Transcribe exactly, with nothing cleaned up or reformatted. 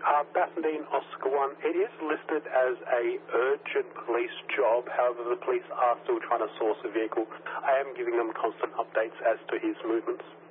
Uh, Bassendean Oscar one, it is listed as a urgent police job. However, the police are still trying to source a vehicle. I am giving them constant updates as to his movements.